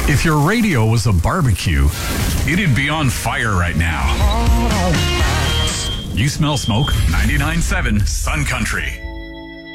If your radio was a barbecue, it'd be on fire right now. You smell smoke? 99.7 Sun Country.